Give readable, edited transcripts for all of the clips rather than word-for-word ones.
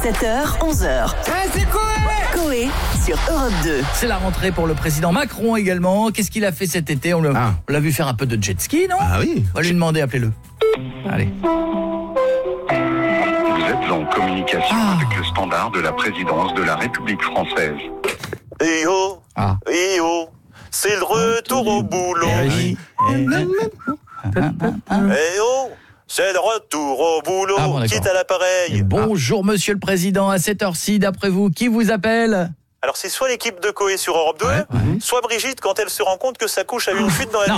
7h, 11h. C'est Coé Coé sur Europe 2. C'est la rentrée pour le président Macron également. Qu'est-ce qu'il a fait cet été ? On l'a vu faire un peu de jet ski, non ? Ah oui. On va lui demander, appelez-le. Allez. Vous êtes en communication avec le standard de la présidence de la République française. Eh oh, c'est le retour au boulot. Eh oh, c'est le retour au boulot. Ah bon, d'accord. Quitte à l'appareil. Bonjour Monsieur le Président, à cette heure-ci, d'après vous, qui vous appelle ? Alors c'est soit l'équipe de Coé sur Europe 2, soit Brigitte quand elle se rend compte que sa couche a eu une fuite dans la ligne.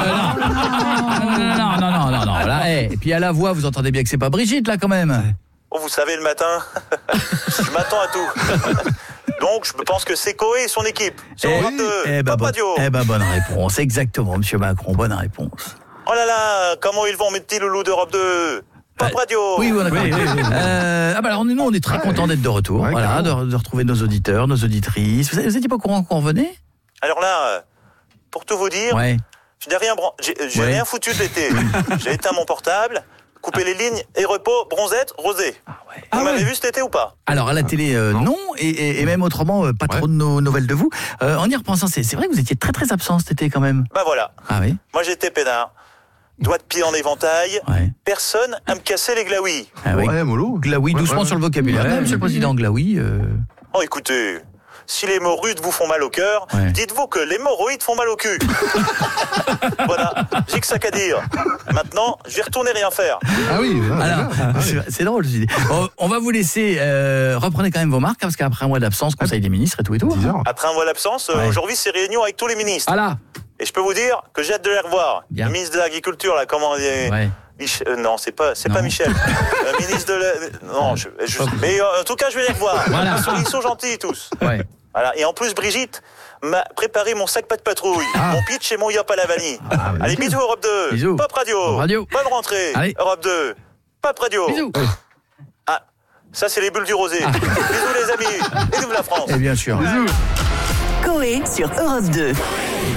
Non. Là, et puis à la voix, vous entendez bien que c'est pas Brigitte là quand même. Oh, vous savez, le matin, je m'attends à tout. Donc, je pense que c'est Coé et son équipe. Sur Europe 2, Pop Radio. Bonne réponse, exactement, Monsieur Macron, bonne réponse. Oh là là, comment ils vont, mes petits loulous d'Europe 2 Pop Radio. Oui, d'accord. Alors nous, on est très contents d'être de retour, voilà, de retrouver nos auditeurs, nos auditrices. Vous n'étiez pas au courant qu'on revenait ? Alors là, pour tout vous dire, je n'ai rien, j'ai rien foutu de l'été. J'ai éteint mon portable, coupé les lignes et repos, bronzette, rosé. Vous m'avez vu cet été ou pas ? Alors à la télé, non, et même autrement, pas trop de nouvelles de vous. En y repensant, c'est vrai que vous étiez très très absent cet été quand même. Bah voilà. Ah oui. Moi j'étais peinard. Doigts de pied en éventail, personne à me casser les glaouis. Ah oui. Ouais, mollo. Glaoui, doucement sur le vocabulaire. Monsieur le Président, glaoui. Oh écoutez, si les mots rudes vous font mal au cœur, dites-vous que les hémorroïdes font mal au cul. Voilà, j'ai que ça qu'à dire. Maintenant, je vais retourner rien faire. Ah oui. Alors, c'est drôle, je dis. On va vous laisser, reprenez quand même vos marques, parce qu'après un mois d'absence, Conseil des ministres et tout. Après un mois d'absence, aujourd'hui c'est réunion avec tous les ministres. Ah là. Et je peux vous dire que j'ai hâte de les revoir. Bien. Le ministre de l'Agriculture, là, comment on dit non, c'est pas Michel. Le ministre de la... Non, mais en tout cas, je vais les revoir. Voilà. Ils sont gentils, tous. Ouais. Voilà. Et en plus, Brigitte m'a préparé mon sac pas de patrouille, mon pitch et mon yop à la vanille. Allez, bisous, Europe 2. Bisous. Pop Radio. Bonne rentrée. Allez. Europe 2. Pop Radio. Bisous. Ah, ça, c'est les bulles du rosé. Bisous, les amis. Et vive la France. Et bien sûr. Coé sur Europe 2.